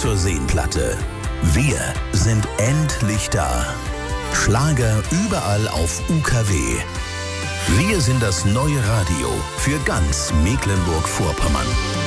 zur Seenplatte. Wir sind endlich da. Schlager überall auf UKW. Wir sind das neue Radio für ganz Mecklenburg-Vorpommern.